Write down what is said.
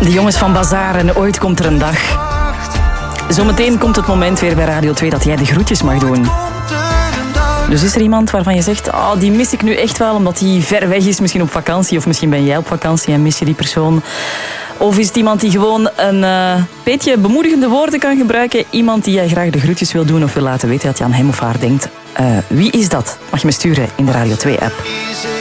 De jongens van Bazaar en ooit komt er een dag. Zometeen komt het moment weer bij Radio 2 dat jij de groetjes mag doen. Dus is er iemand waarvan je zegt, die mis ik nu echt wel omdat die ver weg is, misschien op vakantie, of misschien ben jij op vakantie en mis je die persoon. Of is het iemand die gewoon een beetje bemoedigende woorden kan gebruiken, iemand die jij graag de groetjes wil doen of wil laten weten dat je aan hem of haar denkt. Wie is dat? Mag je me sturen in de Radio 2 app.